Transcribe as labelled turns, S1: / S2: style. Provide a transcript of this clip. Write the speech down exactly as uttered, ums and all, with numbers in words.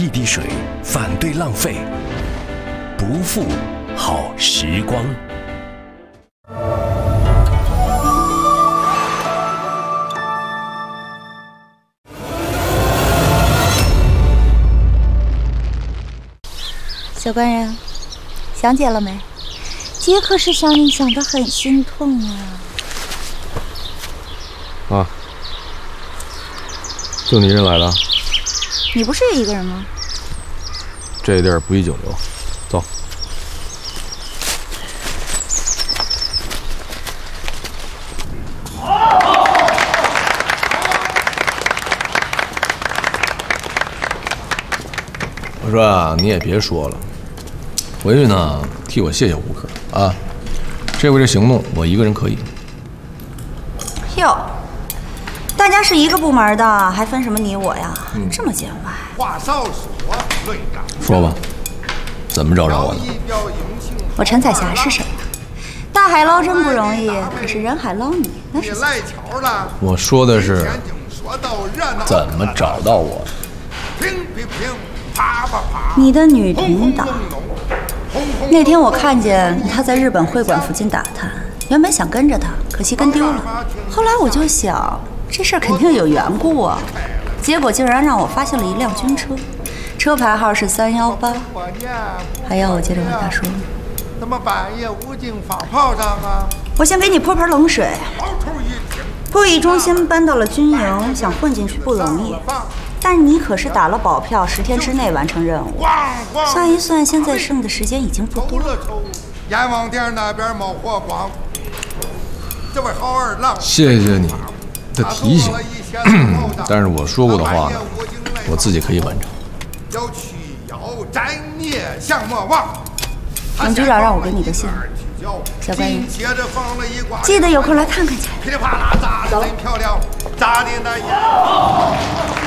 S1: 一滴水，反对浪费，不负好时光。
S2: 小官人，想姐了没？姐可是想你想得很心痛啊！
S3: 啊，就你一人来的？
S2: 你不是也一个人吗？
S3: 这地儿不宜久留，走。我说啊，你也别说了，回去呢替我谢谢吴克啊。这回这行动我一个人可以。
S2: 哟，大家是一个部门的，还分什么你我呀？嗯、这么见外。
S4: 话少说，论长
S3: 说吧，怎么找着我的？
S2: 我陈彩霞是谁呀？大海捞针不容易，可是人海捞你那是。
S4: 赖巧了。
S3: 我说的是怎么找到我的？
S4: 乒乒乒，啪啪啪。
S2: 你的女领导。那天我看见他在日本会馆附近打探，原本想跟着他，可惜跟丢了。后来我就想，这事儿肯定有缘故啊。结果竟然让我发现了一辆军车，车牌号是三幺八。还要我接着往下说吗？
S4: 怎么半夜无精放炮仗啊？
S2: 我先给你泼盆冷水。会议中心搬到了军营，想混进去不容易。但你可是打了保票，十天之内完成任务。算一算，现在剩的时间已经不多了。
S4: 阎王殿那边冒火光，这位好二郎，
S3: 谢谢你的提醒。但是我说过的话呢，我自己可以完成。
S4: 要去妖斩孽降魔王。
S2: 董局长让我给你个信，小官人，记得有空来看看去。
S4: 噼里啪啦砸得真漂亮，砸的那。